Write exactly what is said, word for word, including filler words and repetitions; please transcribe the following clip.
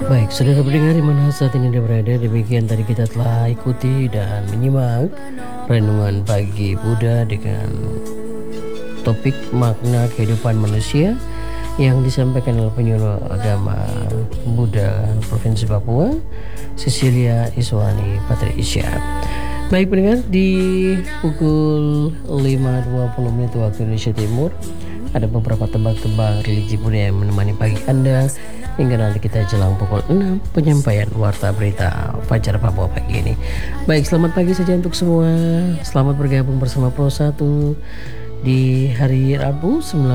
Baik, saudara pendengar di mana saat ini Anda berada, demikian tadi kita telah ikuti dan menyimak renungan pagi Buddha dengan topik makna kehidupan manusia yang disampaikan oleh penyuluh agama Buddha Provinsi Papua, Cecilia Iswani Patricia. Baik pendengar, di pukul lima dua puluh menit waktu Indonesia Timur ada beberapa tebak-tebak religi Buddha yang menemani pagi Anda hingga nanti kita jelang pukul enam penyampaian warta berita Fajar Papua pagi ini. Baik, selamat pagi saja untuk semua. Selamat bergabung bersama Pro satu di hari Rabu sembilan